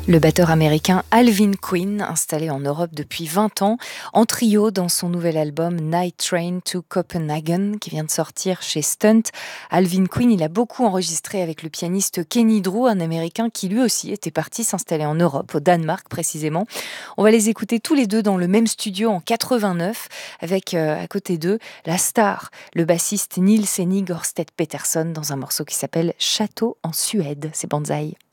Le batteur américain Alvin Queen, installé en Europe depuis 20 ans, en trio dans son nouvel album Night Train to Copenhagen, qui vient de sortir chez Stunt. Alvin Queen, il a beaucoup enregistré avec le pianiste Kenny Drew, un Américain qui lui aussi était parti s'installer en Europe, au Danemark précisément. On va les écouter tous les deux dans le même studio en 89, avec à côté d'eux la star, le bassiste Nils Henning Ørsted Peterson, dans un morceau qui s'appelle Château en Suède. C'est Banzai.